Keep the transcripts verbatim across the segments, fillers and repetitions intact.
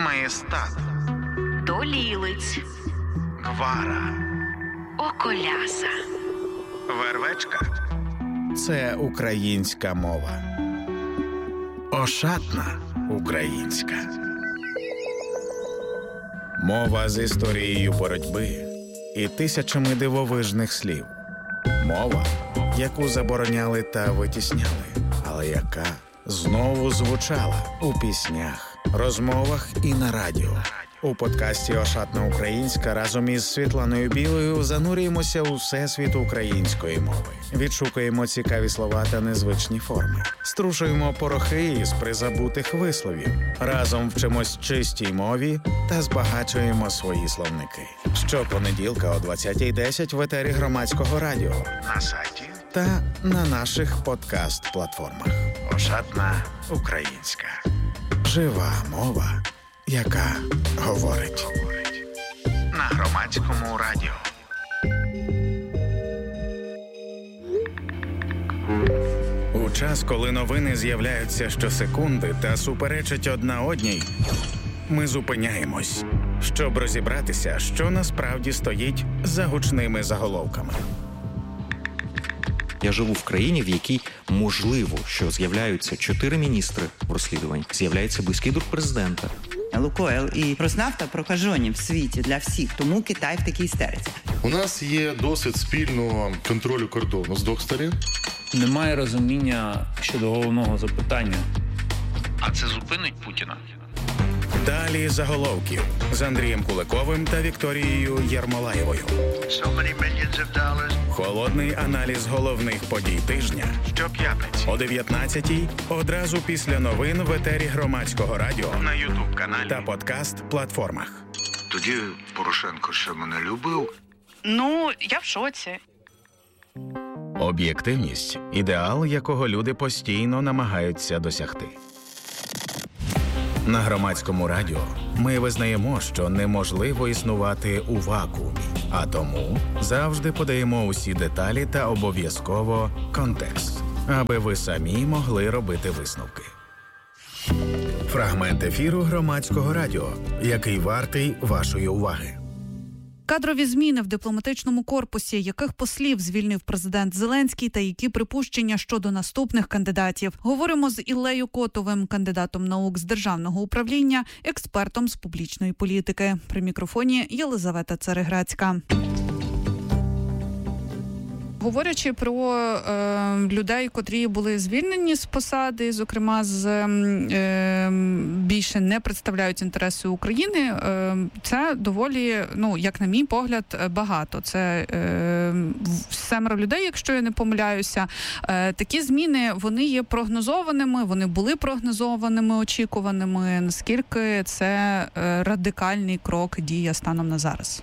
Маєстат, Долілиць, Гвара, Околяса, Вервечка – це українська мова. Ошатна українська. Мова з історією боротьби і тисячами дивовижних слів. Мова, яку забороняли та витісняли, але яка знову звучала у піснях, розмовах і на радіо. У подкасті «Ошатна українська» разом із Світланою Білою занурюємося у всесвіт української мови. Відшукуємо цікаві слова та незвичні форми. Струшуємо порохи із призабутих висловів. Разом вчимось чистій мові та збагачуємо свої словники. Щопонеділка о двадцятій десять в етері Громадського радіо, на сайті та на наших подкаст-платформах. «Ошатна українська». Жива мова, яка говорить. На Громадському радіо. У час, коли новини з'являються щосекунди та суперечать одна одній, ми зупиняємось, щоб розібратися, що насправді стоїть за гучними заголовками. Я живу в країні, в якій можливо, що з'являються чотири міністри в розслідуванні, з'являється близький друг президента. Лукойл і Роснафта прокажені в світі для всіх, тому Китай в такій істериці. У нас є досвід спільного контролю кордону з двох сторін. Немає розуміння щодо головного запитання. А це зупинить Путіна? Далі заголовків з Андрієм Куликовим та Вікторією Єрмолаєвою. Холодний аналіз головних подій тижня. Щоп'ятниці о дев'ятнадцятій, одразу після новин в етері Громадського радіо, на ютуб-каналі та подкаст-платформах. Тоді Порошенко ще мене любив. Ну, я в шоці. Об'єктивність – ідеал, якого люди постійно намагаються досягти. На Громадському радіо ми визнаємо, що неможливо існувати у вакуумі, а тому завжди подаємо усі деталі та обов'язково контекст, аби ви самі могли робити висновки. Фрагмент ефіру Громадського радіо, який вартий вашої уваги. Кадрові зміни в дипломатичному корпусі, яких послів звільнив президент Зеленський та які припущення щодо наступних кандидатів. Говоримо з Іллею Котовим, кандидатом наук з державного управління, експертом з публічної політики. При мікрофоні Єлизавета Цареградська. Говорячи про е, людей, котрі були звільнені з посади, зокрема, з е, більше не представляють інтереси України, е, це доволі, ну, як на мій погляд, багато. Це е, семеро людей, якщо я не помиляюся. Е, такі зміни, вони є прогнозованими, вони були прогнозованими, очікуваними. Наскільки це е, радикальний крок, дія станом на зараз?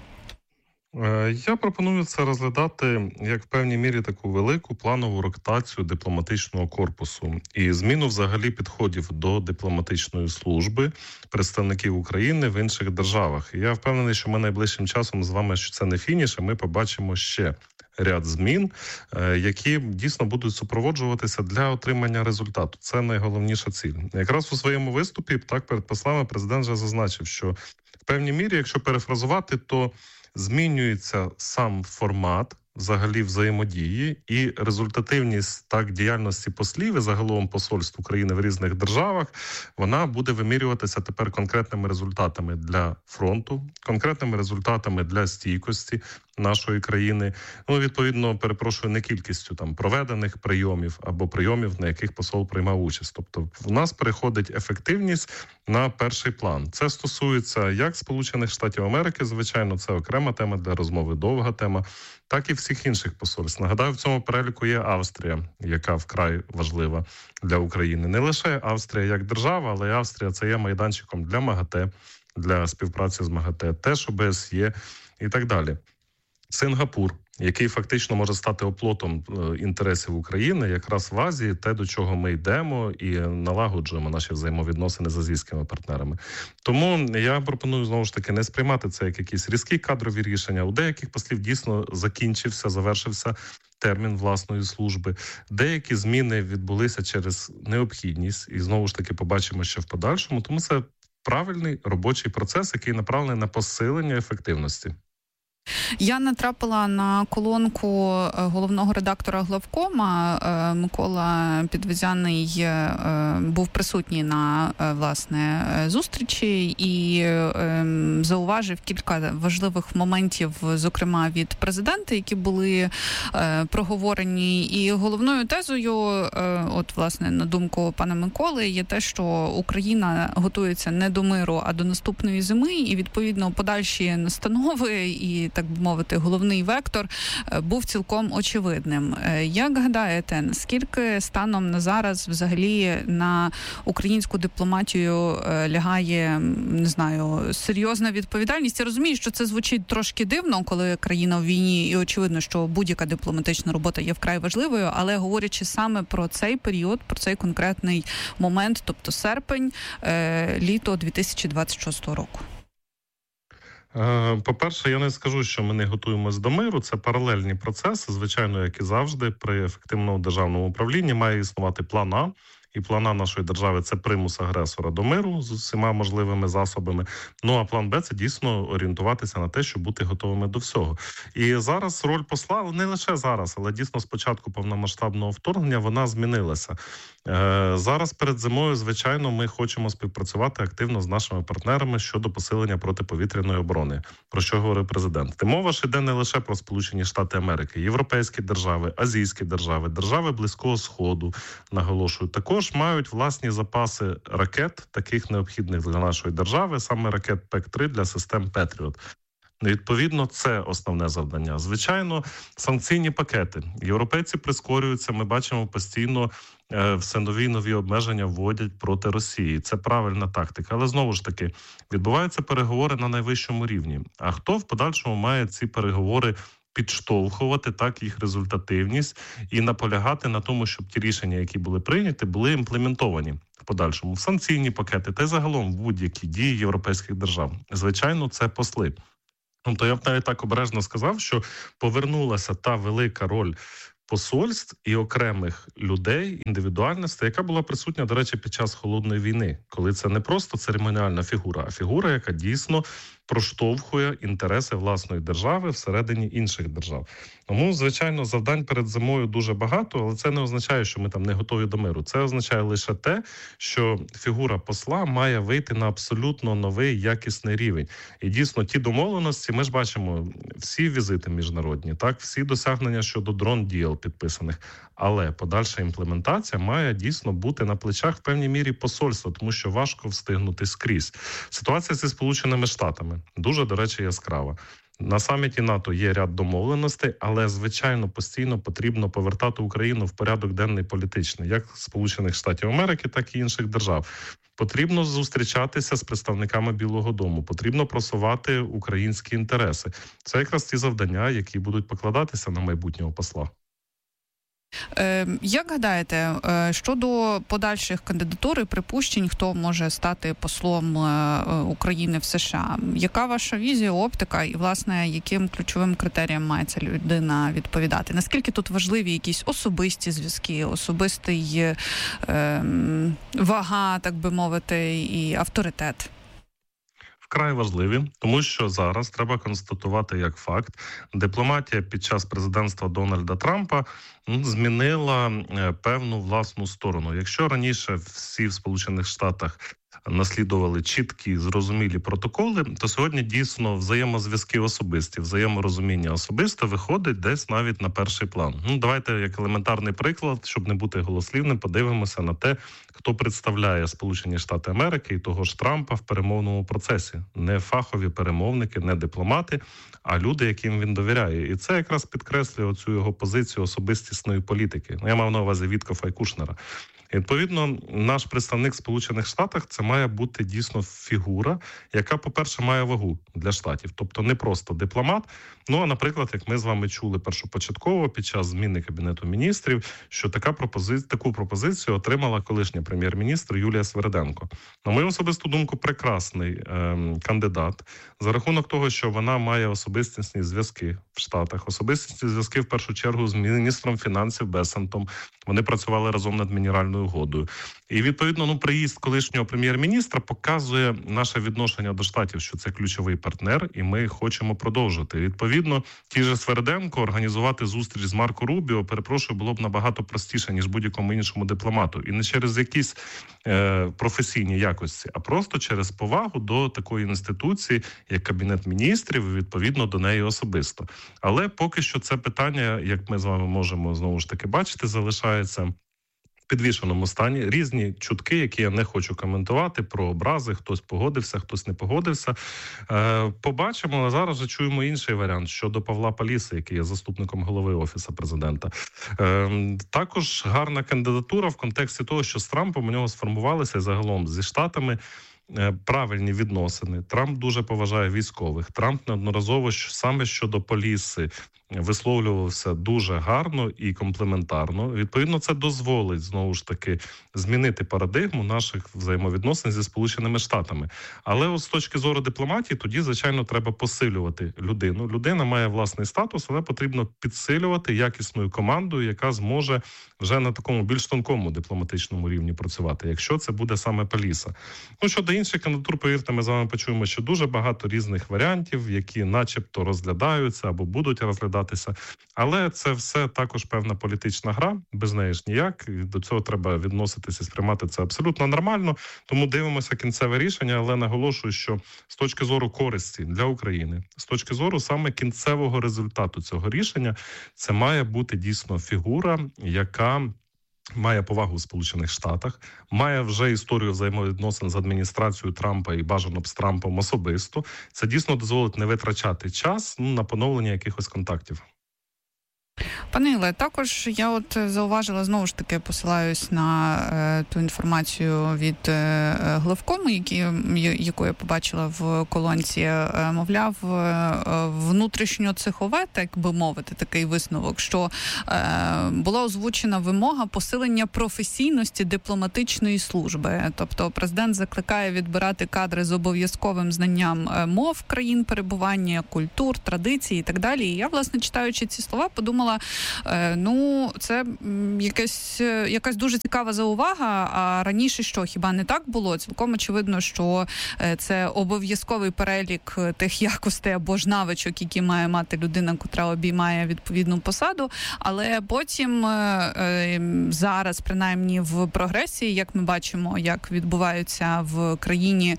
Я пропоную це розглядати як в певній мірі таку велику планову ротацію дипломатичного корпусу і зміну взагалі підходів до дипломатичної служби представників України в інших державах. І я впевнений, що ми найближчим часом з вами, що це не фініш, а ми побачимо ще ряд змін, які дійсно будуть супроводжуватися для отримання результату. Це найголовніша ціль. Якраз у своєму виступі, так, перед послами президент вже зазначив, що в певній мірі, якщо перефразувати, то змінюється сам формат взагалі взаємодії і результативність так діяльності послів і загалом посольств України в різних державах, вона буде вимірюватися тепер конкретними результатами для фронту, конкретними результатами для стійкості нашої країни. Ну, відповідно, перепрошую, не кількістю там проведених прийомів або прийомів, на яких посол приймав участь. Тобто в нас переходить ефективність на перший план. Це стосується як Сполучених Штатів Америки, звичайно, це окрема тема для розмови, довга тема, так і всіх інших посольств. Нагадаю, в цьому переліку є Австрія, яка вкрай важлива для України. Не лише Австрія як держава, але й Австрія це є майданчиком для МАГАТЕ, для співпраці з МАГАТЕ, теж О Б С Є і так далі. Сингапур, який фактично може стати оплотом інтересів України, якраз в Азії, те, до чого ми йдемо і налагоджуємо наші взаємовідносини з азійськими партнерами. Тому я пропоную, знову ж таки, не сприймати це як якісь різкі кадрові рішення. У деяких послів дійсно закінчився, завершився термін власної служби. Деякі зміни відбулися через необхідність, і знову ж таки побачимо ще в подальшому. Тому це правильний робочий процес, який направлений на посилення ефективності. Я натрапила на колонку головного редактора Главкома. Микола Підвезяний був присутній на, власне, зустрічі і зауважив кілька важливих моментів, зокрема від президента, які були проговорені. І головною тезою, от, власне, на думку пана Миколи, є те, що Україна готується не до миру, а до наступної зими, і, відповідно, подальші настанови і, так би мовити, головний вектор був цілком очевидним. Як гадаєте, наскільки станом на зараз взагалі на українську дипломатію лягає, не знаю, серйозна відповідальність? Я розумію, що це звучить трошки дивно, коли країна в війні, і очевидно, що будь-яка дипломатична робота є вкрай важливою, але говорячи саме про цей період, про цей конкретний момент, тобто серпень, літо дві тисячі двадцять шостого року. По-перше, я не скажу, що ми не готуємось до миру. Це паралельні процеси. Звичайно, як і завжди, при ефективному державному управлінні має існувати план А. І план А нашої держави – це примус агресора до миру з усіма можливими засобами. Ну, а план Б – це дійсно орієнтуватися на те, щоб бути готовими до всього. І зараз роль посла, не лише зараз, але дійсно з початку повномасштабного вторгнення вона змінилася. Е, зараз перед зимою, звичайно, ми хочемо співпрацювати активно з нашими партнерами щодо посилення протиповітряної оборони, про що говорив президент. Та мова ж йде не лише про Сполучені Штати Америки, європейські держави, азійські держави, держави Близького Сходу, наголошую, також мають власні запаси ракет, таких необхідних для нашої держави, саме ракет Пек три для систем Петріот. Відповідно, це основне завдання. Звичайно, санкційні пакети. Європейці прискорюються, ми бачимо постійно е, все нові нові обмеження вводять проти Росії. Це правильна тактика. Але знову ж таки, відбуваються переговори на найвищому рівні. А хто в подальшому має ці переговори підштовхувати, так, їх результативність і наполягати на тому, щоб ті рішення, які були прийняті, були імплементовані в подальшому в санкційні пакети та й загалом в будь-які дії європейських держав. Звичайно, це посли. Тобто я б навіть так обережно сказав, що повернулася та велика роль посольств і окремих людей, індивідуальностей, яка була присутня, до речі, під час Холодної війни, коли це не просто церемоніальна фігура, а фігура, яка дійсно проштовхує інтереси власної держави всередині інших держав. Тому, звичайно, завдань перед зимою дуже багато, але це не означає, що ми там не готові до миру. Це означає лише те, що фігура посла має вийти на абсолютно новий якісний рівень. І дійсно, ті домовленості, ми ж бачимо всі візити міжнародні, так, всі досягнення щодо дрон-діл підписаних, але подальша імплементація має дійсно бути на плечах в певній мірі посольства, тому що важко встигнути скрізь. Ситуація зі Сполученими Штатами дуже, до речі, яскрава. На саміті НАТО є ряд домовленостей, але, звичайно, постійно потрібно повертати Україну в порядок денний політичний, як Сполучених Штатів Америки, так і інших держав. Потрібно зустрічатися з представниками Білого дому, потрібно просувати українські інтереси. Це якраз ті завдання, які будуть покладатися на майбутнього посла. Як гадаєте, щодо подальших кандидатур і припущень, хто може стати послом України в США? Яка ваша візія, оптика і, власне, яким ключовим критеріям має ця людина відповідати? Наскільки тут важливі якісь особисті зв'язки, особистий е, вага, так би мовити, і авторитет? Вкрай важливі, тому що зараз треба констатувати як факт, дипломатія під час президентства Дональда Трампа змінила певну власну сторону. Якщо раніше всі в Сполучених Штатах наслідували чіткі, зрозумілі протоколи, то сьогодні дійсно взаємозв'язки особисті, взаєморозуміння особисте виходить десь навіть на перший план. Ну, давайте як елементарний приклад, щоб не бути голослівним, подивимося на те, хто представляє Сполучені Штати Америки і того ж Трампа в перемовному процесі. Не фахові перемовники, не дипломати, а люди, яким він довіряє. І це якраз підкреслює оцю його позицію особистісної політики. Я мав на увазі Віткофа і Кушнера. І, відповідно, наш представник в Сполучених Штатах – це має бути дійсно фігура, яка, по-перше, має вагу для Штатів. Тобто не просто дипломат. Ну, а, наприклад, як ми з вами чули першопочатково під час зміни Кабінету міністрів, що така пропози... таку пропозицію отримала колишня прем'єр-міністр Юлія Свериденко. На мою особисту думку, прекрасний е, кандидат за рахунок того, що вона має особистісні зв'язки в Штатах, особистісні зв'язки в першу чергу з міністром фінансів Бесентом. Вони працювали разом над мінеральною угодою. І, відповідно, ну, приїзд колишнього прем'єр-міністра показує наше відношення до Штатів, що це ключовий партнер, і ми хочемо продовжити. Відповідно, ті же Свериденко організувати зустріч з Марко Рубіо, перепрошую, було б набагато простіше, ніж будь-якому іншому дипломату. І не через якісь е, професійні якості, а просто через повагу до такої інституції, як Кабінет міністрів, і, відповідно, до неї особисто. Але поки що це питання, як ми з вами можемо, знову ж таки, бачити, залишається в підвішеному стані. Різні чутки, які я не хочу коментувати, про образи, хтось погодився, хтось не погодився. Е, побачимо, але зараз вже чуємо інший варіант щодо Павла Паліси, який є заступником голови Офісу президента. Е, також гарна кандидатура в контексті того, що з Трампом у нього сформувалися і загалом зі Штатами правильні відносини. Трамп дуже поважає військових. Трамп неодноразово саме щодо Паліси висловлювався дуже гарно і комплементарно. Відповідно, це дозволить, знову ж таки, змінити парадигму наших взаємовідносин зі Сполученими Штатами. Але от з точки зору дипломатії, тоді, звичайно, треба посилювати людину. Людина має власний статус, але потрібно підсилювати якісною командою, яка зможе вже на такому більш тонкому дипломатичному рівні працювати, якщо це буде саме Паліса. Ну, щодо інших кандидатур, повірте, ми з вами почуємо, що дуже багато різних варіантів, які начебто розглядаються або будуть розглядатися. Але це все також певна політична гра, без неї ж ніяк. І до цього треба відноситися і сприймати це абсолютно нормально. Тому дивимося кінцеве рішення, але наголошую, що з точки зору користі для України, з точки зору саме кінцевого результату цього рішення, це має бути дійсно фігура, яка має повагу в Сполучених Штатах, має вже історію взаємовідносин з адміністрацією Трампа і бажано б з Трампом особисто. Це дійсно дозволить не витрачати час ну, на поновлення якихось контактів. Пане Іле, також я от зауважила, знову ж таки, посилаюсь на е, ту інформацію від е, главкому, які, яку я побачила в колонці, е, мовляв, е, внутрішньоцехове, так би мовити, такий висновок, що е, була озвучена вимога посилення професійності дипломатичної служби. Тобто президент закликає відбирати кадри з обов'язковим знанням мов країн перебування, культур, традицій і так далі. І я, власне, читаючи ці слова, подумала, ну, це якась, якась дуже цікава заувага, а раніше що, хіба не так було? Цілком очевидно, що це обов'язковий перелік тих якостей або ж навичок, які має мати людина, котра обіймає відповідну посаду, але потім зараз, принаймні в прогресії, як ми бачимо, як відбуваються в країні,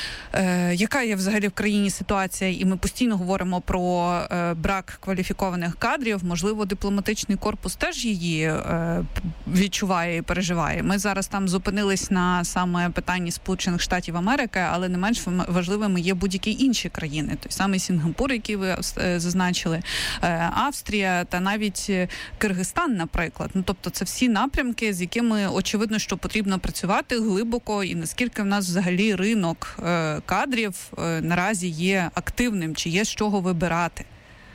яка є взагалі в країні ситуація, і ми постійно говоримо про брак кваліфікованих кадрів, можливо, дипломатичний корпус теж її е, відчуває і переживає. Ми зараз там зупинились на саме питанні Сполучених Штатів Америки, але не менш важливими є будь-які інші країни. Той самий Сінгапур, який ви е, зазначили, е, Австрія та навіть Киргизстан, наприклад. Ну, тобто це всі напрямки, з якими очевидно, що потрібно працювати глибоко, і наскільки в нас взагалі ринок е, кадрів е, наразі є активним, чи є з чого вибирати.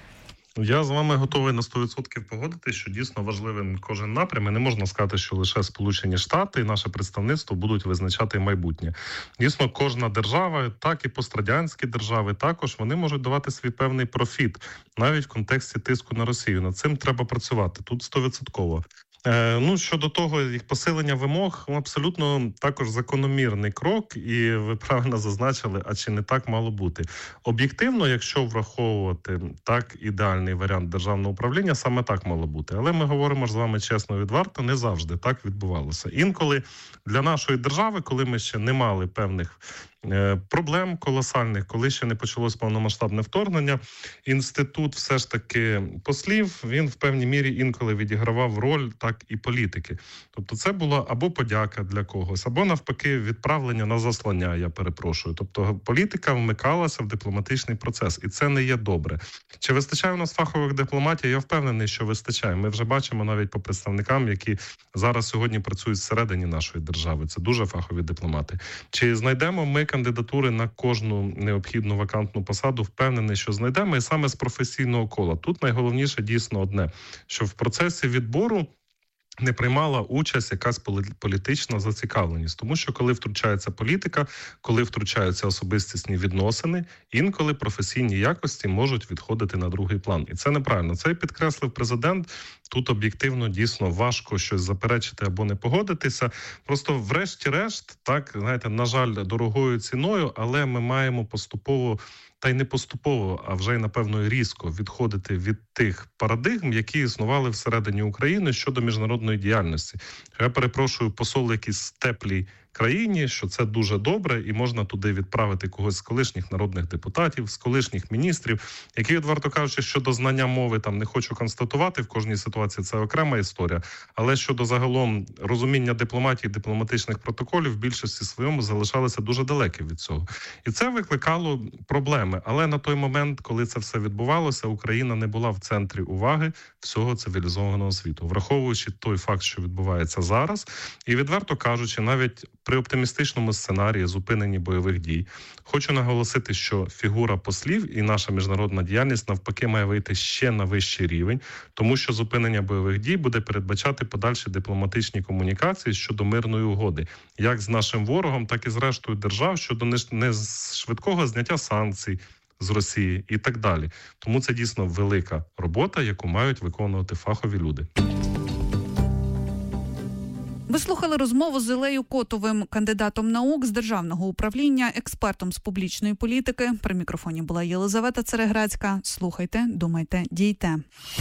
Я з вами готовий на сто відсотків погодитись, що дійсно важливим кожен напрям. І не можна сказати, що лише Сполучені Штати і наше представництво будуть визначати майбутнє. Дійсно, кожна держава, так і пострадянські держави, також вони можуть давати свій певний профіт, навіть в контексті тиску на Росію. Над цим треба працювати. Тут сто відсотків. Е, ну, щодо того, їх посилення вимог, абсолютно також закономірний крок, і ви правильно зазначили, а чи не так мало бути. Об'єктивно, якщо враховувати так ідеальний варіант державного управління, саме так мало бути. Але ми говоримо ж з вами чесно і відверто, не завжди так відбувалося. Інколи для нашої держави, коли ми ще не мали певних проблем колосальних, коли ще не почалось повномасштабне вторгнення, інститут все ж таки послів, він в певній мірі інколи відігравав роль так і політики. Тобто це була або подяка для когось, або навпаки відправлення на заслання, я перепрошую. Тобто політика вмикалася в дипломатичний процес, і це не є добре. Чи вистачає у нас фахових дипломатів? Я впевнений, що вистачає. Ми вже бачимо навіть по представникам, які зараз сьогодні працюють всередині нашої держави. Це дуже фахові дипломати. Чи знайдемо ми кандидатури на кожну необхідну вакантну посаду? Впевнений, що знайдемо, і саме з професійного кола. Тут найголовніше дійсно одне, що в процесі відбору не приймала участь якась політична зацікавленість. Тому що коли втручається політика, коли втручаються особистісні відносини, інколи професійні якості можуть відходити на другий план. І це неправильно. Це підкреслив президент. Тут об'єктивно дійсно важко щось заперечити або не погодитися. Просто врешті-решт, так, знаєте, на жаль, дорогою ціною, але ми маємо поступово, та й не поступово, а вже й, напевно, і різко відходити від тих парадигм, які існували всередині України щодо міжнародної діяльності. Я перепрошую, посол якийсь теплій країні, що це дуже добре, і можна туди відправити когось з колишніх народних депутатів, з колишніх міністрів, які, відверто кажучи, щодо знання мови, там не хочу констатувати, в кожній ситуації це окрема історія, але щодо загалом розуміння дипломатії, дипломатичних протоколів, в більшості своєму залишалися дуже далекі від цього. І це викликало проблеми. Але на той момент, коли це все відбувалося, Україна не була в центрі уваги всього цивілізованого світу. Враховуючи той факт, що відбувається зараз, і, відверто кажучи, навіть при оптимістичному сценарії зупиненні бойових дій, хочу наголосити, що фігура послів і наша міжнародна діяльність навпаки має вийти ще на вищий рівень, тому що зупинення бойових дій буде передбачати подальші дипломатичні комунікації щодо мирної угоди, як з нашим ворогом, так і з рештою держав щодо не швидкого зняття санкцій з Росії і так далі. Тому це дійсно велика робота, яку мають виконувати фахові люди. Ви слухали розмову з Іллею Котовим, кандидатом наук з державного управління, експертом з публічної політики. При мікрофоні була Єлизавета Цереграцька. Слухайте, думайте, дійте.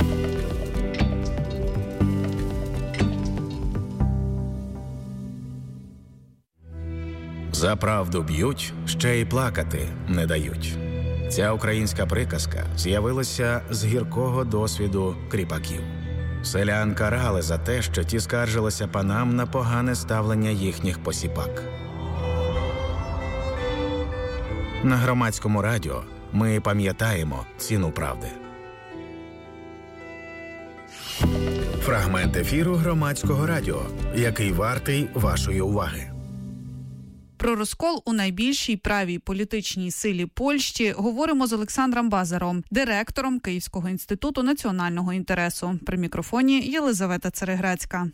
За правду б'ють, ще й плакати не дають. Ця українська приказка з'явилася з гіркого досвіду кріпаків. Селян карали за те, що ті скаржилися панам на погане ставлення їхніх посіпак. На Громадському радіо ми пам'ятаємо ціну правди. Фрагмент ефіру Громадського радіо, який вартий вашої уваги. Про розкол у найбільшій правій політичній силі Польщі говоримо з Олександром Базаром, директором Київського інституту національного інтересу. При мікрофоні Єлизавета Цереграцька.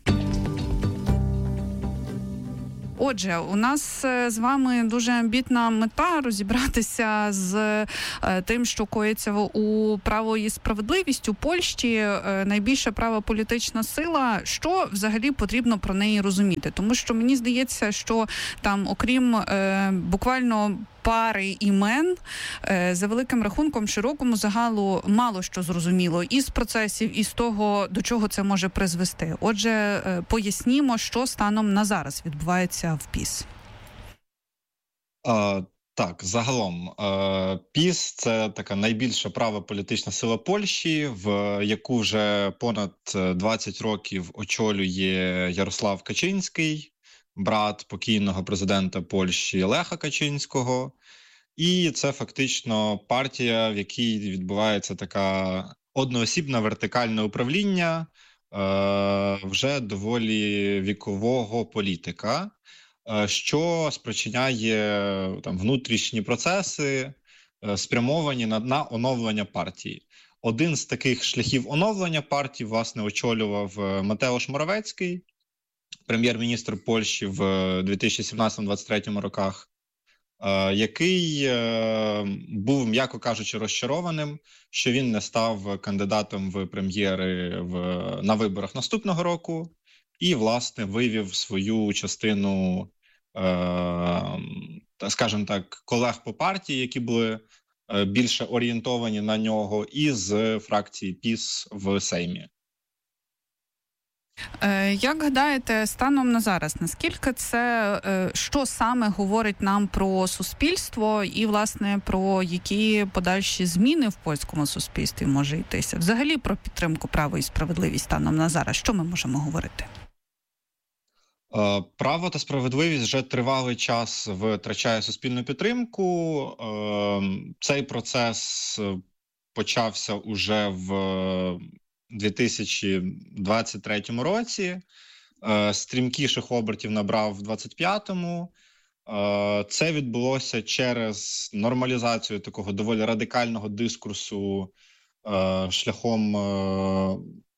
Отже, у нас з вами дуже амбітна мета розібратися з тим, що коїться у право і справедливість у Польщі, найбільша права політична сила. Що взагалі потрібно про неї розуміти? Тому що мені здається, що там, окрім е, буквально пари імен, за великим рахунком, широкому загалу мало що зрозуміло і з процесів, і з того, до чого це може призвести. Отже, пояснімо, що станом на зараз відбувається в ПіС. А, так, загалом, ПіС – це така найбільша права політична сила Польщі, в яку вже понад двадцять років очолює Ярослав Качинський, брат покійного президента Польщі Леха Качинського. І це фактично партія, в якій відбувається така одноосібне вертикальне управління е- вже доволі вікового політика, е- що спричиняє там внутрішні процеси, е- спрямовані на, на оновлення партії. Один з таких шляхів оновлення партії, власне, очолював Матеуш Моравецький, прем'єр-міністр Польщі в дві тисячі сімнадцятому - двадцять третьому роках, який був, м'яко кажучи, розчарованим, що він не став кандидатом в прем'єри в, на виборах наступного року і, власне, вивів свою частину, скажімо так, колег по партії, які були більше орієнтовані на нього, і з фракції ПіС в Сеймі. Як гадаєте, станом на зараз, наскільки це, що саме говорить нам про суспільство і, власне, про які подальші зміни в польському суспільстві може йтися? Взагалі про підтримку права і справедливість станом на зараз, що ми можемо говорити? Право та справедливість вже тривалий час втрачає суспільну підтримку. Цей процес почався уже в дві тисячі двадцять третьому році, стрімкіших обертів набрав в двадцять п'ятому. Це відбулося через нормалізацію такого доволі радикального дискурсу шляхом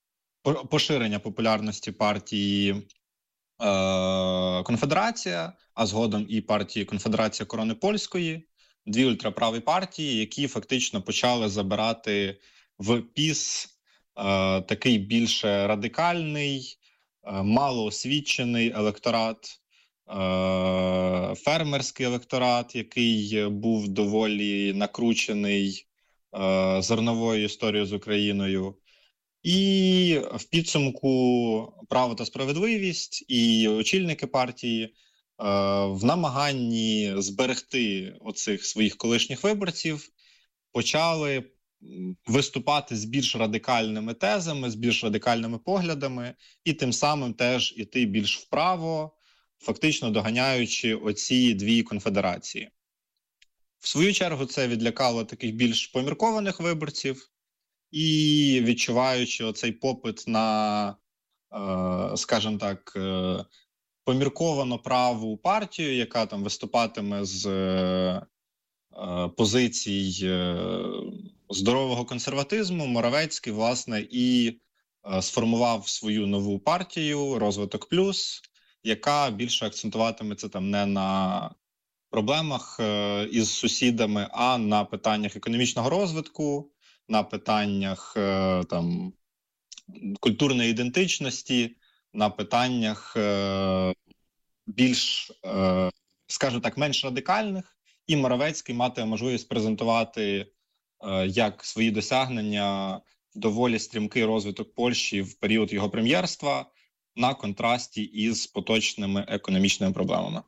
поширення популярності партії е, Конфедерація, а згодом і партії Конфедерація Корони Польської, дві ультраправі партії, які фактично почали забирати в ПіС е, такий більше радикальний, е, малоосвічений електорат, е, фермерський електорат, який був доволі накручений е, зерновою історією з Україною. І в підсумку «Право та справедливість» і очільники партії е, в намаганні зберегти оцих своїх колишніх виборців почали виступати з більш радикальними тезами, з більш радикальними поглядами і тим самим теж іти більш вправо, фактично доганяючи оці дві конфедерації. В свою чергу це відлякало таких більш поміркованих виборців, і відчуваючи оцей попит на, е, скажімо так, е, помірковано праву партію, яка там виступатиме з е, позицій е, здорового консерватизму, Моравецький, власне, і е, сформував свою нову партію «Розвиток плюс», яка більше акцентуватиметься там не на проблемах е, із сусідами, а на питаннях економічного розвитку, на питаннях е, там, культурної ідентичності, на питаннях е, більш, е, скажімо так, менш радикальних. І Моравецький матиме можливість презентувати е, як свої досягнення доволі стрімкий розвиток Польщі в період його прем'єрства на контрасті із поточними економічними проблемами.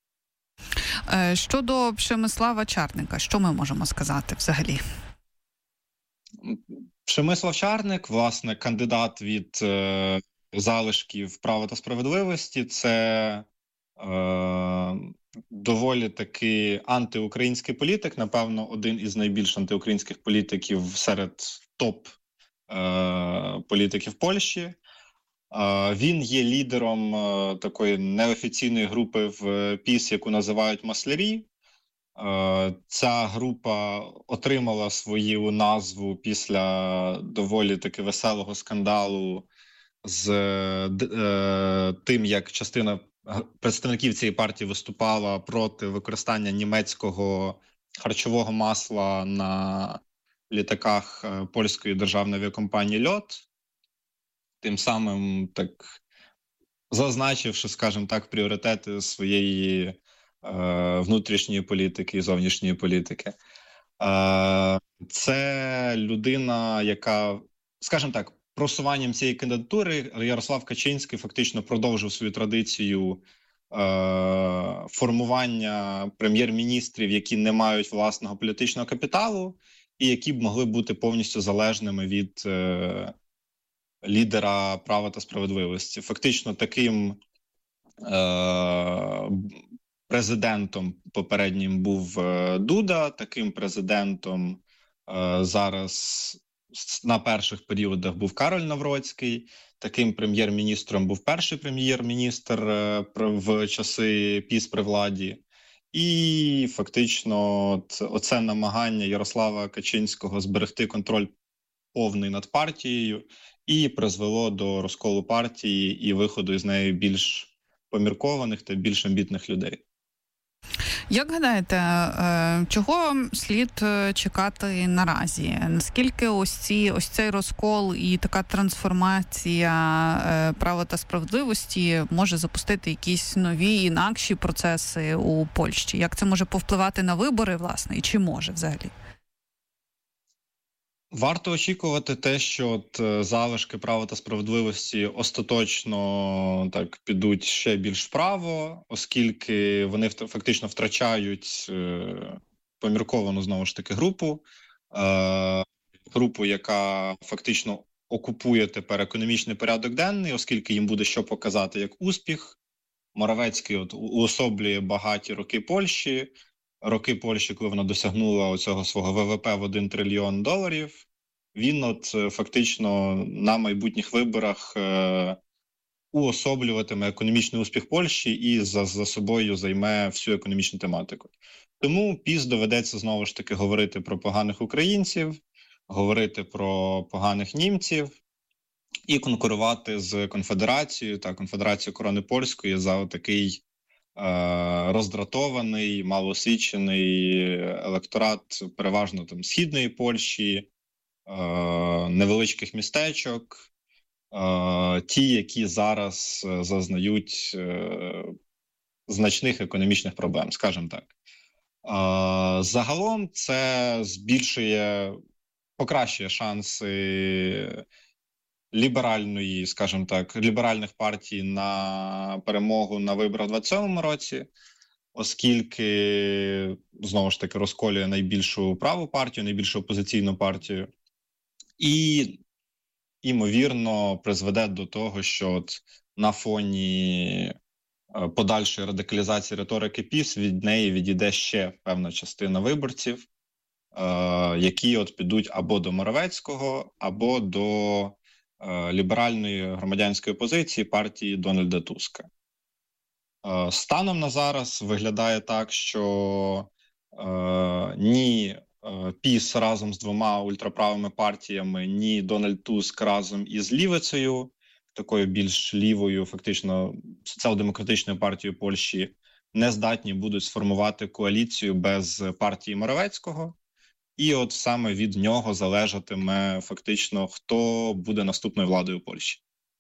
Щодо Przemysława Czarnka, що ми можемо сказати взагалі? Przemysław Czarnek, власне, кандидат від е, залишків «Права та справедливості», це е, доволі таки антиукраїнський політик, напевно, один із найбільш антиукраїнських політиків серед топ е, політиків Польщі. Е, він є лідером е, такої неофіційної групи в ПіС, яку називають «Маслярі». Ця група отримала свою назву після доволі таки веселого скандалу з е, тим, як частина представників цієї партії виступала проти використання німецького харчового масла на літаках польської державної авіакомпанії «Льот», тим самим так зазначивши, скажімо так, пріоритети своєї внутрішньої політики і зовнішньої політики. Це людина, яка, скажімо так, просуванням цієї кандидатури Ярослав Качинський фактично продовжив свою традицію формування прем'єр-міністрів, які не мають власного політичного капіталу і які б могли бути повністю залежними від лідера «Права та справедливості». Фактично таким президентом попереднім був Дуда, таким президентом е, зараз на перших періодах був Кароль Навроцький, таким прем'єр-міністром був перший прем'єр-міністр е, в часи ПіС при владі. І фактично от, оце намагання Ярослава Качинського зберегти контроль повний над партією і призвело до розколу партії і виходу із неї більш поміркованих та більш амбітних людей. Як гадаєте, чого слід чекати наразі? Наскільки ось ці, ось цей розкол і така трансформація «Права та справедливості» може запустити якісь нові, інакші процеси у Польщі? Як це може повпливати на вибори, власне, і чи може взагалі? Варто очікувати те, що от залишки «Права та справедливості» остаточно так підуть ще більш вправо, оскільки вони фактично втрачають е, помірковану, знову ж таки, групу, е, групу, яка фактично окупує тепер економічний порядок денний, оскільки їм буде що показати як успіх. Моравецький от уособлює багаті роки Польщі, роки Польщі, коли вона досягнула оцього свого ВВП в один трильйон доларів, він от фактично на майбутніх виборах е, уособлюватиме економічний успіх Польщі і за, за собою займе всю економічну тематику. Тому ПіС доведеться знову ж таки говорити про поганих українців, говорити про поганих німців, і конкурувати з Конфедерацією та Конфедерацією Корони Польської за такий е, роздратований, малоосвічений електорат переважно там східної Польщі, е, невеличких містечок, е, ті, які зараз зазнають е, значних економічних проблем, скажімо так. Е, загалом це збільшує, покращує шанси ліберальної, скажімо так, ліберальних партій на перемогу на виборах у двадцять сьомому році, оскільки, знову ж таки, розколює найбільшу праву партію, найбільшу опозиційну партію, і, ймовірно, призведе до того, що от на фоні подальшої радикалізації риторики ПіС від неї відійде ще певна частина виборців, які от підуть або до Моровецького, або до ліберальної громадянської опозиції партії Дональда Туска. Станом на зараз виглядає так, що е, ні ПіС разом з двома ультраправими партіями, ні Дональд Туск разом із Лівицею, такою більш лівою, фактично соціал-демократичною партією Польщі, не здатні будуть сформувати коаліцію без партії Моровецького. І от саме від нього залежатиме фактично, хто буде наступною владою Польщі.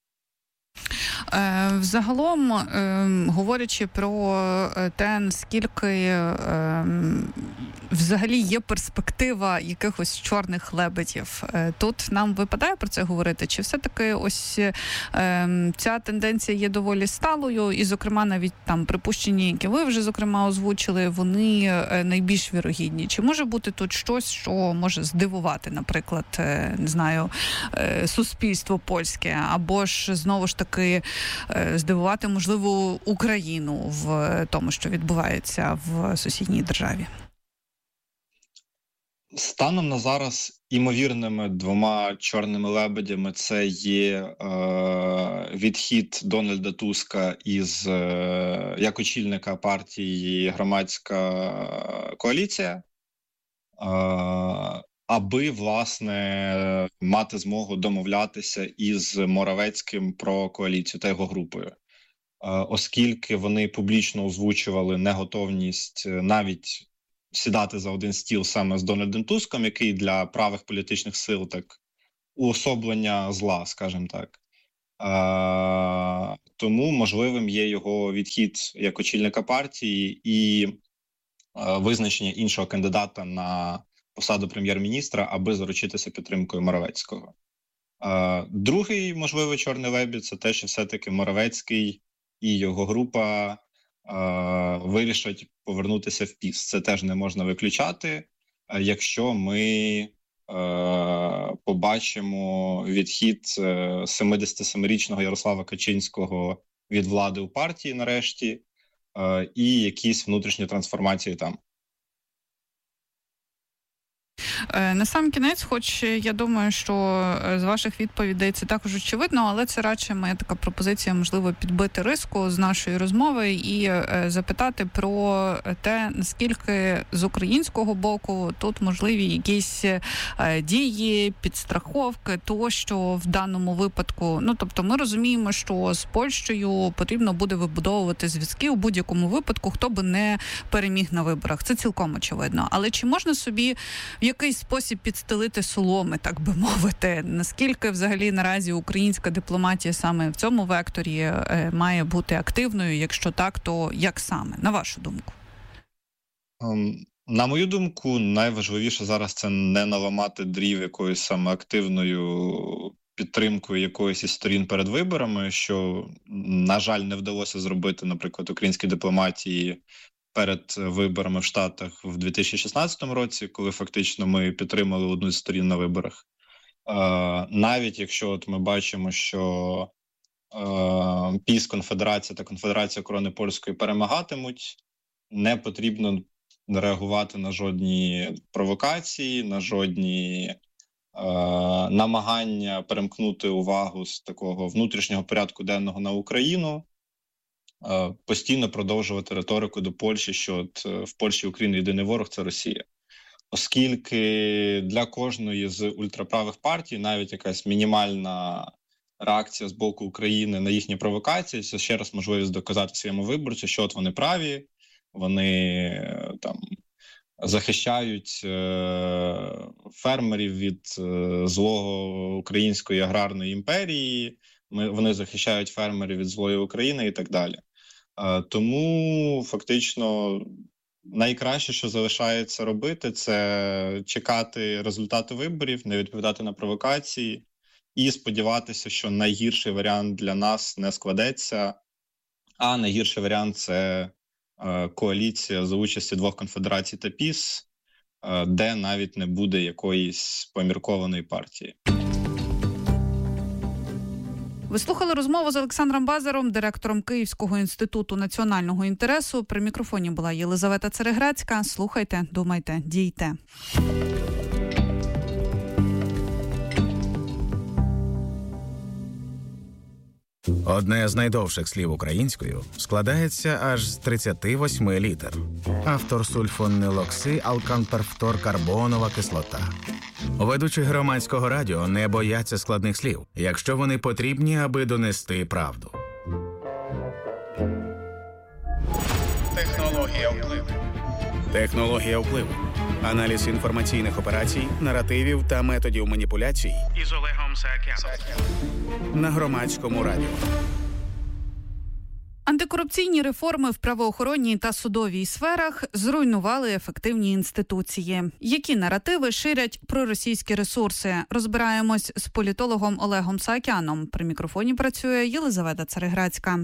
Е, Взагалом, е, говорячи про те, наскільки е, взагалі є перспектива якихось чорних лебедів, е, тут нам випадає про це говорити? Чи все-таки ось е, ця тенденція є доволі сталою, і, зокрема, навіть там припущення, які ви вже, зокрема, озвучили, вони найбільш вірогідні? Чи може бути тут щось, що може здивувати, наприклад, е, не знаю, е, суспільство польське, або ж, знову ж таки, здивувати, можливо, Україну в тому, що відбувається в сусідній державі? Станом на зараз імовірними двома чорними лебедями це є е, відхід Дональда Туска із е, як очільника партії «Громадська коаліція», е, аби, власне, мати змогу домовлятися із Моровецьким про коаліцію та його групою. Оскільки вони публічно озвучували неготовність навіть сідати за один стіл саме з Дональдом Туском, який для правих політичних сил так уособлення зла, скажімо так. Тому можливим є його відхід як очільника партії і визначення іншого кандидата на посаду прем'єр-міністра, аби заручитися підтримкою Моровецького. Е, другий можливий чорний лебідь – це те, що все-таки Моровецький і його група е, вирішать повернутися в ПіС. Це теж не можна виключати, е, якщо ми е, побачимо відхід е, семидесятисемирічного Ярослава Качинського від влади у партії нарешті е, і якісь внутрішні трансформації там. На сам кінець, хоч я думаю, що з ваших відповідей це також очевидно, але це радше моя така пропозиція, можливо, підбити риску з нашої розмови і запитати про те, наскільки з українського боку тут можливі якісь дії, підстраховки, то, що в даному випадку, ну, тобто ми розуміємо, що з Польщею потрібно буде вибудовувати зв'язки у будь-якому випадку, хто би не переміг на виборах. Це цілком очевидно. Але чи можна собі в якийсь спосіб підстелити соломи, так би мовити? Наскільки взагалі наразі українська дипломатія саме в цьому векторі е, має бути активною? Якщо так, то як саме, на вашу думку? Um, на мою думку, найважливіше зараз це не наламати дрів якоюсь саме активною підтримкою якоїсь із сторін перед виборами, що, на жаль, не вдалося зробити, наприклад, українській дипломатії перед виборами в Штатах в дві тисячі шістнадцятому році, коли фактично ми підтримали одну з сторін на виборах. Е, навіть якщо от ми бачимо, що е, ПіС, Конфедерація та Конфедерація Корони Польської перемагатимуть, не потрібно реагувати на жодні провокації, на жодні е, намагання перемкнути увагу з такого внутрішнього порядку денного на Україну, постійно продовжувати риторику до Польщі, що от в Польщі і Україні єдиний ворог – це Росія. Оскільки для кожної з ультраправих партій навіть якась мінімальна реакція з боку України на їхні провокації. Це ще раз можливість доказати своєму виборцю, що от вони праві, вони там захищають е- фермерів від е- злого української аграрної імперії, ми, вони захищають фермерів від злої України і так далі. Е- тому фактично найкраще, що залишається робити, це чекати результати виборів, не відповідати на провокації і сподіватися, що найгірший варіант для нас не складеться, а найгірший варіант – це е, коаліція за участі двох конфедерацій та ПіС, е, де навіть не буде якоїсь поміркованої партії. Ви слухали розмову з Олександром Базаром, директором Київського інституту національного інтересу. При мікрофоні була Єлизавета Цереграцька. Слухайте, думайте, дійте. Одне з найдовших слів українською складається аж з тридцяти восьми літер. Автор сульфонилокси-алканперфторкарбонова кислота. Ведучі громадського радіо не бояться складних слів, якщо вони потрібні, аби донести правду. Технологія впливу. Технологія впливу. Аналіз інформаційних операцій, наративів та методів маніпуляцій із Олегом Саакяном на громадському радіо. Антикорупційні реформи в правоохоронній та судовій сферах зруйнували ефективні інституції. Які наративи ширять проросійські ресурси? Розбираємось з політологом Олегом Саакяном. При мікрофоні працює Єлизавета Цереграцька.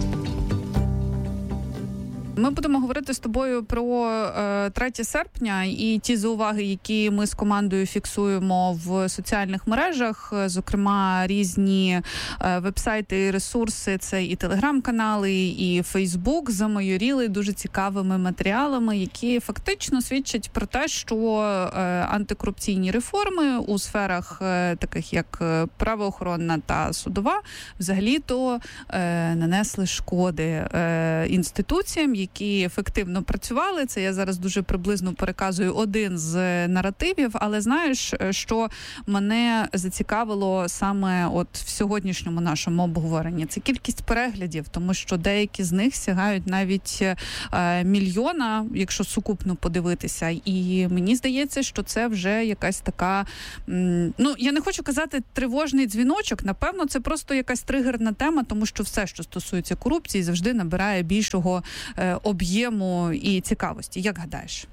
Ми будемо говорити з тобою про е, третє серпня і ті зауваги, які ми з командою фіксуємо в соціальних мережах, зокрема різні е, вебсайти і ресурси, це і телеграм-канали, і Фейсбук замайоріли дуже цікавими матеріалами, які фактично свідчать про те, що е, антикорупційні реформи у сферах е, таких як правоохоронна та судова взагалі-то е, нанесли шкоди е, інституціям, які ефективно працювали. Це я зараз дуже приблизно переказую один з наративів, але знаєш, що мене зацікавило саме от в сьогоднішньому нашому обговоренні? Це кількість переглядів, тому що деякі з них сягають навіть е, мільйона, якщо сукупно подивитися. І мені здається, що це вже якась така, м, ну, я не хочу казати тривожний дзвіночок, напевно, це просто якась тригерна тема, тому що все, що стосується корупції, завжди набирає більшого е, об'єму і цікавості. Як гадаєш?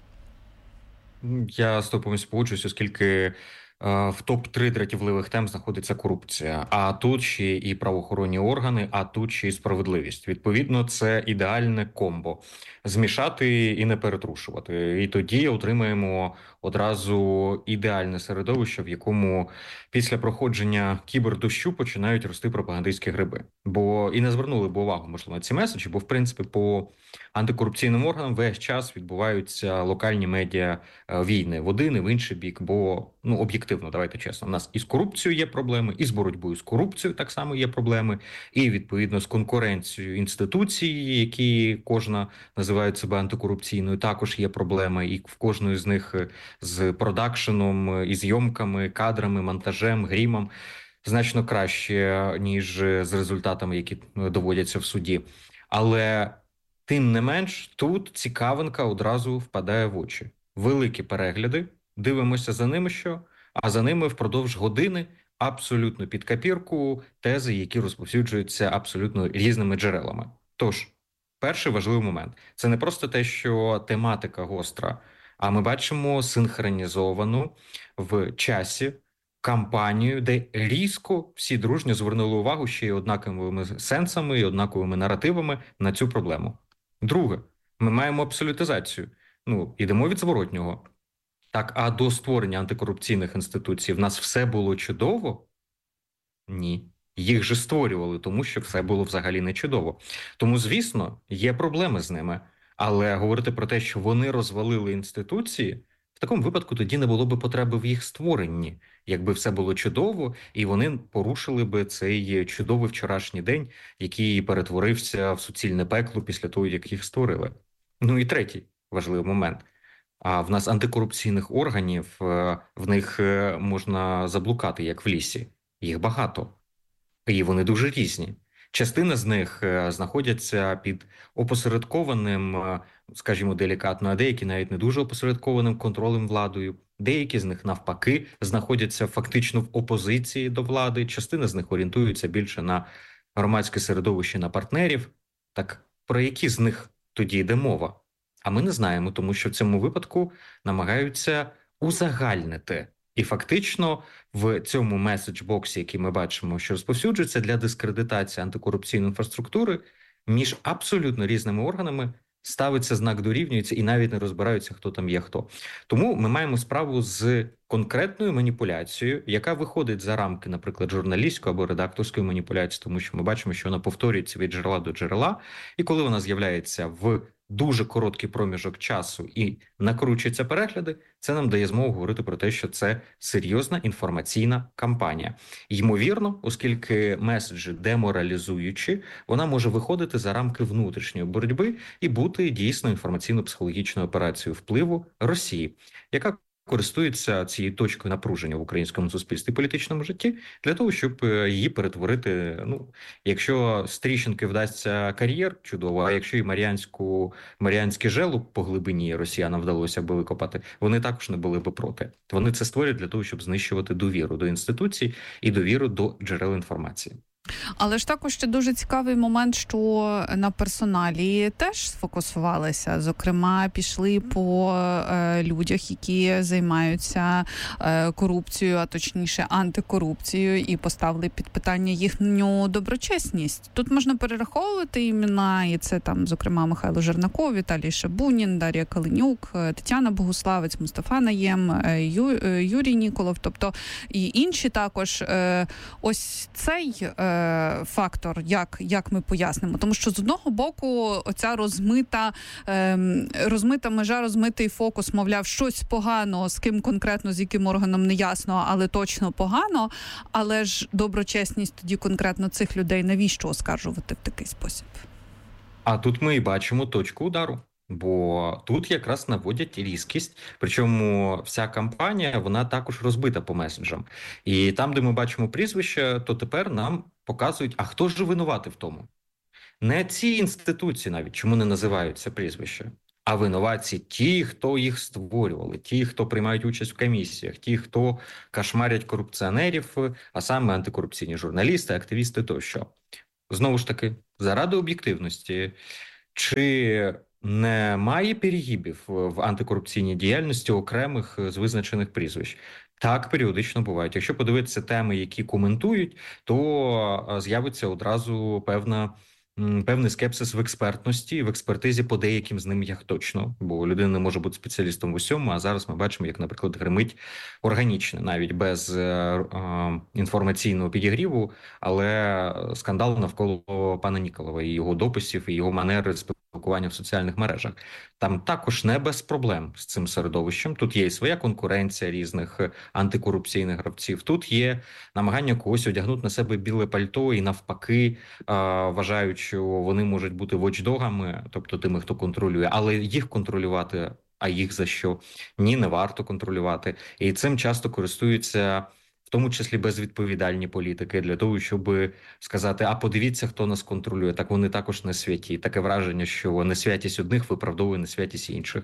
Я з тобою погоджуюсь, оскільки е, в топ три дратівливих тем знаходиться корупція. А тут ще і правоохоронні органи, а тут ще і справедливість. Відповідно, це ідеальне комбо. Змішати і не перетрушувати. І тоді отримаємо одразу ідеальне середовище, в якому після проходження кібердощу починають рости пропагандистські гриби. Бо і не звернули б увагу, можливо, на ці меседжі, бо, в принципі, по антикорупційним органам весь час відбуваються локальні медіа війни в один і в інший бік, бо, ну, об'єктивно, давайте чесно, у нас і з корупцією є проблеми, і з боротьбою з корупцією так само є проблеми, і, відповідно, з конкуренцією інституцій, які кожна називають себе антикорупційною, також є проблеми, і в кожної з них з продакшеном, і зйомками, кадрами, монтажем, грімом значно краще, ніж з результатами, які доводяться в суді. Але тим не менш, тут цікавинка одразу впадає в очі. Великі перегляди, дивимося за ними що, а за ними впродовж години абсолютно під копірку тези, які розповсюджуються абсолютно різними джерелами. Тож, перший важливий момент – це не просто те, що тематика гостра, а ми бачимо синхронізовану в часі кампанію, де різко всі дружньо звернули увагу ще й однаковими сенсами і однаковими наративами на цю проблему. Друге, ми маємо абсолютизацію. Ну, ідемо від зворотнього. Так, а до створення антикорупційних інституцій в нас все було чудово? Ні. Їх же створювали, тому що все було взагалі не чудово. Тому, звісно, є проблеми з ними. Але говорити про те, що вони розвалили інституції, в такому випадку тоді не було б потреби в їх створенні, якби все було чудово, і вони порушили би цей чудовий вчорашній день, який перетворився в суцільне пекло після того, як їх створили. Ну і третій важливий момент. А в нас антикорупційних органів, в них можна заблукати, як в лісі. Їх багато. і вони дуже різні. Частина з них знаходяться під опосередкованим, скажімо, делікатно, а деякі навіть не дуже опосередкованим контролем владою. Деякі з них, навпаки, знаходяться фактично в опозиції до влади. Частина з них орієнтуються більше на громадське середовище, на партнерів. Так про які з них тоді йде мова? А ми не знаємо, тому що в цьому випадку намагаються узагальнити. І фактично в цьому меседж-боксі, який ми бачимо, що розповсюджується для дискредитації антикорупційної інфраструктури, між абсолютно різними органами ставиться знак дорівнюється і навіть не розбираються, хто там є хто. Тому ми маємо справу з конкретною маніпуляцією, яка виходить за рамки, наприклад, журналістської або редакторської маніпуляції, тому що ми бачимо, що вона повторюється від джерела до джерела, і коли вона з'являється в дуже короткий проміжок часу і накручуються перегляди, це нам дає змогу говорити про те, що це серйозна інформаційна кампанія. Ймовірно, оскільки меседжі деморалізуючі, вона може виходити за рамки внутрішньої боротьби і бути дійсно інформаційно-психологічною операцією впливу Росії, яка користується цією точкою напруження в українському суспільстві і політичному житті для того, щоб її перетворити, ну, якщо з тріщинки вдасться кар'єр, чудово, а якщо і Мар'янську, Мар'янський желоб по глибині росіянам вдалося би викопати, вони також не були би проти. Вони це створюють для того, щоб знищувати довіру до інституцій і довіру до джерел інформації. Але ж також ще дуже цікавий момент, що на персоналі теж сфокусувалися. Зокрема, пішли по е, людях, які займаються е, корупцією, а точніше антикорупцією, і поставили під питання їхню доброчесність. Тут можна перераховувати імена, і це там, зокрема, Михайло Жернаков, Віталій Шабунін, Дар'я Калинюк, Тетяна Богуславець, Мустафа Наєм, Ю, Юрій Ніколов, тобто і інші також. Е, ось цей е, фактор, як, як ми пояснимо. Тому що з одного боку оця розмита, ем, розмита межа, розмитий фокус, мовляв, щось погано, з ким конкретно, з яким органом не ясно, але точно погано. Але ж доброчесність тоді конкретно цих людей навіщо оскаржувати в такий спосіб? А тут ми і бачимо точку удару. Бо тут якраз наводять різкість, причому вся кампанія, вона також розбита по меседжам. І там, де ми бачимо прізвище, то тепер нам показують, а хто ж винуватий в тому? Не ці інституції навіть, чому не називаються прізвища, а винуваті ті, хто їх створювали, ті, хто приймають участь в комісіях, ті, хто кошмарять корупціонерів, а саме антикорупційні журналісти, активісти тощо. Знову ж таки, заради об'єктивності, чи немає перегибів в антикорупційній діяльності окремих з визначених прізвищ? Так, періодично бувають. Якщо подивитися теми, які коментують, то з'явиться одразу певна, певний скепсис в експертності, в експертизі по деяким з ним як точно. Бо людина не може бути спеціалістом в усьому, а зараз ми бачимо, як, наприклад, гримить органічно, навіть без е, е, інформаційного підігріву, але скандал навколо пана Ніколова і його дописів, і його манери спілкування в соціальних мережах. Там також не без проблем з цим середовищем. Тут є і своя конкуренція різних антикорупційних гравців. Тут є намагання когось одягнути на себе біле пальто і навпаки вважають, що вони можуть бути вочдогами, тобто тими, хто контролює, але їх контролювати, а їх за що? Ні, не варто контролювати. І цим часто користуються в тому числі безвідповідальні політики, для того, щоб сказати, а подивіться, хто нас контролює. Так вони також не святі. Таке враження, що несвятість одних виправдовує несвятість інших.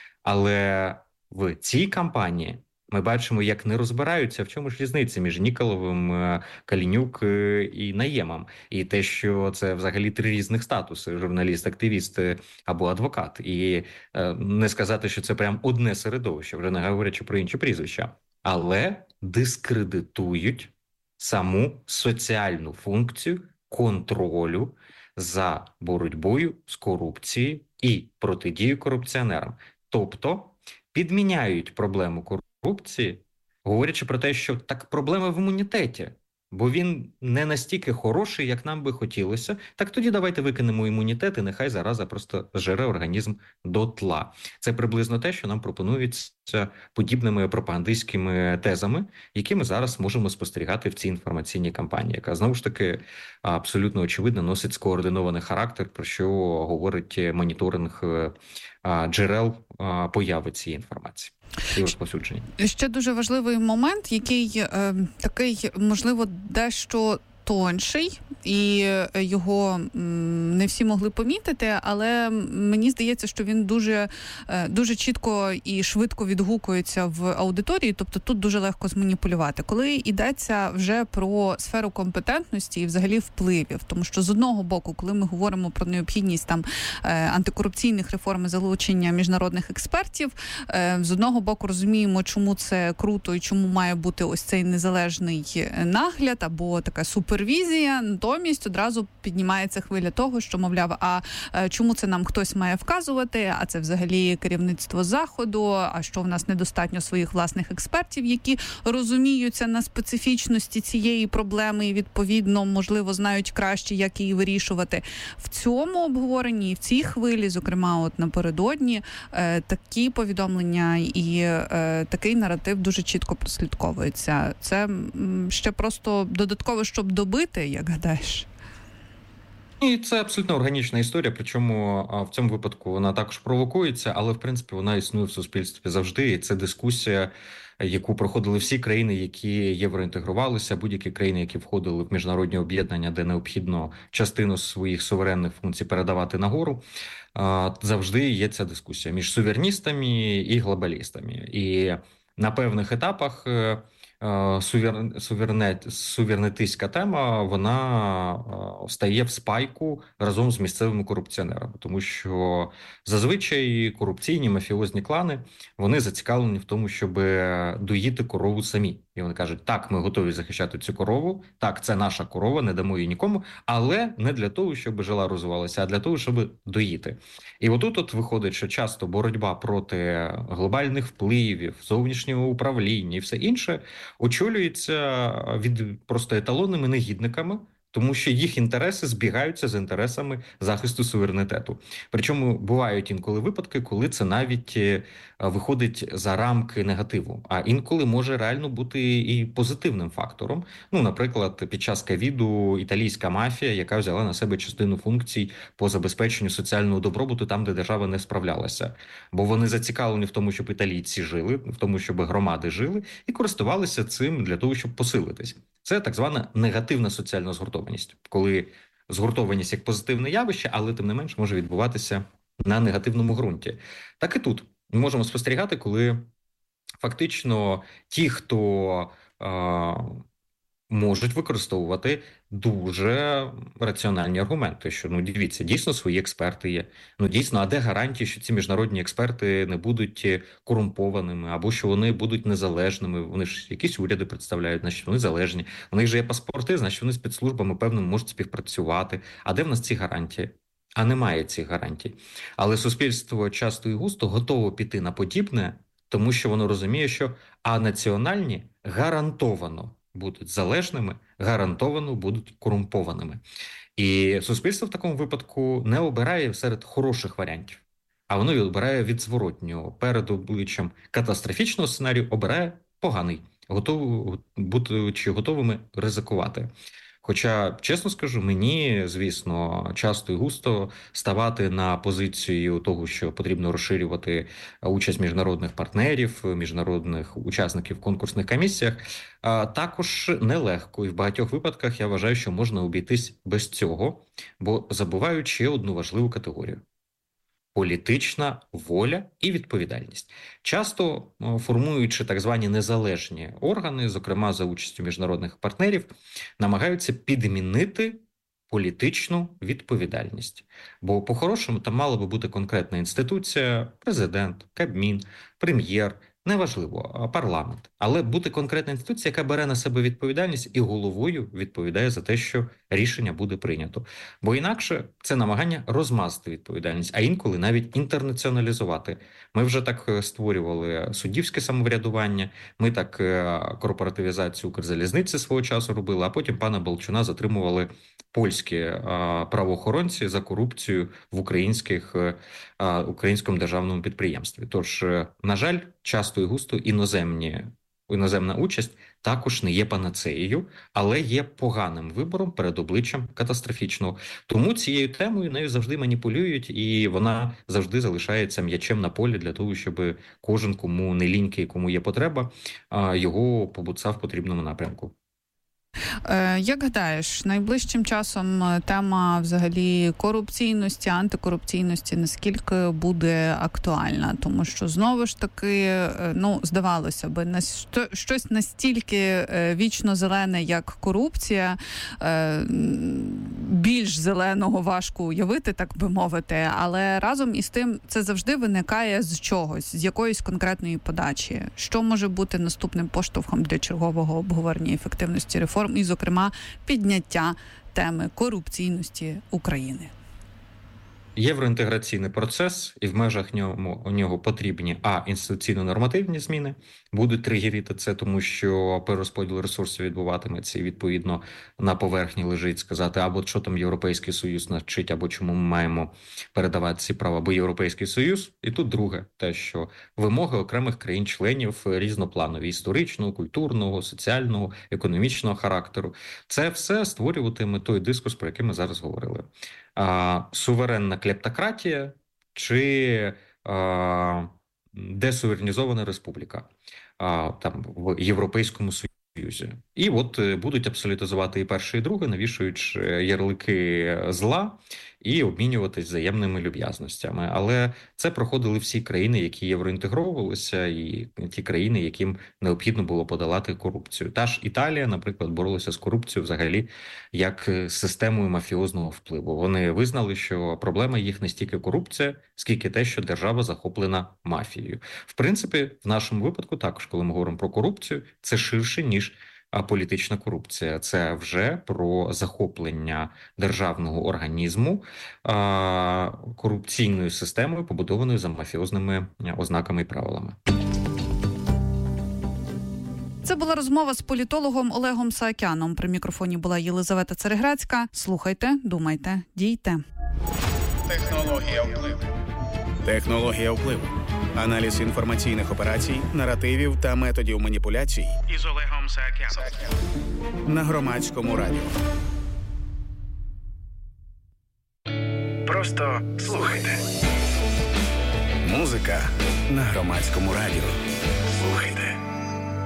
Але в цій кампанії ми бачимо, як не розбираються, в чому ж різниця між Ніколовим, Калінюк і Наємом. І те, що це взагалі три різних статуси – журналіст, активіст або адвокат. І не сказати, що це прям одне середовище, вже не говорячи про інші прізвища. Але дискредитують саму соціальну функцію контролю за боротьбою з корупцією і протидією корупціонерам. Тобто підміняють проблему корупції, говорячи про те, що так проблема в імунітеті, бо він не настільки хороший, як нам би хотілося. Так тоді давайте викинемо імунітет і нехай зараза просто жере організм дотла. Це приблизно те, що нам пропонується подібними пропагандистськими тезами, які ми зараз можемо спостерігати в цій інформаційній кампанії, яка, знову ж таки, абсолютно очевидно носить скоординований характер, про що говорить моніторинг джерел появи цієї інформації. Ще дуже важливий момент, який е, такий, можливо, дещо тонший, і його не всі могли помітити, але мені здається, що він дуже, дуже чітко і швидко відгукується в аудиторії, тобто тут дуже легко зманіпулювати. Коли йдеться вже про сферу компетентності і взагалі впливів, тому що з одного боку, коли ми говоримо про необхідність там антикорупційних реформ і залучення міжнародних експертів, з одного боку розуміємо, чому це круто і чому має бути ось цей незалежний нагляд або така супервізія, натомість одразу піднімається хвиля того, що, мовляв, а чому це нам хтось має вказувати, а це взагалі керівництво Заходу, а що в нас недостатньо своїх власних експертів, які розуміються на специфічності цієї проблеми і, відповідно, можливо, знають краще, як її вирішувати. В цьому обговоренні і в цій хвилі, зокрема, от напередодні, такі повідомлення і такий наратив дуже чітко прослідковується. Це ще просто додатково, щоб добити, як гадаєш? І це абсолютно органічна історія, причому в цьому випадку вона також провокується, але в принципі вона існує в суспільстві завжди. І це дискусія, яку проходили всі країни, які євроінтегрувалися, будь-які країни, які входили в міжнародні об'єднання, де необхідно частину своїх суверенних функцій передавати нагору. Завжди є ця дискусія між сувереністами і глобалістами. І на певних етапах Сувер... сувернет... суверенітистська тема, вона стає в спайку разом з місцевими корупціонерами, тому що зазвичай корупційні мафіозні клани, вони зацікавлені в тому, щоб доїти корову самі. І вони кажуть, так, ми готові захищати цю корову, так, це наша корова, не дамо її нікому, але не для того, щоб жила розвивалася, а для того, щоб доїти. І отут от виходить, що часто боротьба проти глобальних впливів, зовнішнього управління і все інше очолюється від просто еталонними негідниками, тому що їх інтереси збігаються з інтересами захисту суверенітету. Причому бувають інколи випадки, коли це навіть виходить за рамки негативу, а інколи може реально бути і позитивним фактором. Ну, наприклад, під час ковіду італійська мафія, яка взяла на себе частину функцій по забезпеченню соціального добробуту там, де держава не справлялася. Бо вони зацікавлені в тому, щоб італійці жили, в тому, щоб громади жили, і користувалися цим для того, щоб посилитись. Це так звана негативна соціальна згуртованість, коли згуртованість як позитивне явище, але тим не менш може відбуватися на негативному ґрунті. Так і тут ми можемо спостерігати, коли фактично ті, хто е- можуть використовувати дуже раціональні аргументи, що, ну, дивіться, дійсно свої експерти є. Ну, дійсно, а де гарантії, що ці міжнародні експерти не будуть корумпованими, або що вони будуть незалежними, вони ж якісь уряди представляють, значить вони залежні, у них же є паспорти, значить вони з спецслужбами, певно, можуть співпрацювати. А де в нас ці гарантії? А немає цих гарантій. Але суспільство часто і густо готово піти на подібне, тому що воно розуміє, що а національні гарантовано будуть залежними, гарантовано будуть корумпованими. І суспільство в такому випадку не обирає серед хороших варіантів, а воно обирає від зворотнього. Перед обличчям катастрофічного сценарію обирає поганий, готов, будучи готовими ризикувати. Хоча, чесно скажу, мені, звісно, часто і густо ставати на позицію того, що потрібно розширювати участь міжнародних партнерів, міжнародних учасників в конкурсних комісіях, також нелегко. І в багатьох випадках я вважаю, що можна обійтись без цього, бо забувають ще одну важливу категорію. Політична воля і відповідальність. Часто, формуючи так звані незалежні органи, зокрема за участю міжнародних партнерів, намагаються підмінити політичну відповідальність. Бо по-хорошому там мала би бути конкретна інституція, президент, Кабмін, прем'єр, неважливо, парламент. Але бути конкретна інституція, яка бере на себе відповідальність і головою відповідає за те, що рішення буде прийнято. Бо інакше це намагання розмазати відповідальність, а інколи навіть інтернаціоналізувати. Ми вже так створювали суддівське самоврядування, ми так корпоративізацію Укрзалізниці свого часу робили, а потім пана Балчуна затримували польські правоохоронці за корупцію в українських, українському державному підприємстві. Тож, на жаль, часто і густо іноземні, іноземна участь також не є панацеєю, але є поганим вибором перед обличчям катастрофічного. Тому цією темою нею завжди маніпулюють, і вона завжди залишається м'ячем на полі для того, щоб кожен, кому не лінький, кому є потреба, його побуцав в потрібному напрямку. Як гадаєш, найближчим часом тема взагалі корупційності, антикорупційності наскільки буде актуальна? Тому що, знову ж таки, ну, здавалося би, щось настільки вічно зелене, як корупція, більш зеленого важко уявити, так би мовити, але разом із тим це завжди виникає з чогось, з якоїсь конкретної подачі. Що може бути наступним поштовхом для чергового обговорення ефективності реформ і, зокрема, підняття теми корупційності України? Євроінтеграційний процес, і в межах ньому, у нього потрібні а. інституційно-нормативні зміни, будуть тригерити це, тому що перерозподіл ресурсів відбуватиметься і, відповідно, на поверхні лежить сказати, або що там Європейський Союз навчить, або чому ми маємо передавати ці права, бо Європейський Союз. І тут друге, те, що вимоги окремих країн-членів різнопланові, історичного, культурного, соціального, економічного характеру. Це все створюватиме той дискурс, про який ми зараз говорили. А, суверенна клептократія чи а, десуверенізована республіка а, там в Європейському Союзі. І от будуть абсолютизувати і перше, і друге, навішуючи ярлики зла і обмінюватись взаємними люб'язностями. Але це проходили всі країни, які євроінтегровувалися, і ті країни, яким необхідно було подолати корупцію. Та ж Італія, наприклад, боролася з корупцією взагалі як системою мафіозного впливу. Вони визнали, що проблема їх не стільки корупція, скільки те, що держава захоплена мафією. В принципі, в нашому випадку також, коли ми говоримо про корупцію, це ширше, ніж а політична корупція. Це вже про захоплення державного організму а, корупційною системою, побудованою за мафіозними ознаками і правилами. Це була розмова з політологом Олегом Саакяном. При мікрофоні була Єлизавета Цереграцька. Слухайте, думайте, дійте. Технологія впливу. Технологія впливу. Аналіз інформаційних операцій, наративів та методів маніпуляцій із Олегом Саакяном на Громадському радіо. Просто слухайте. Музика на Громадському радіо.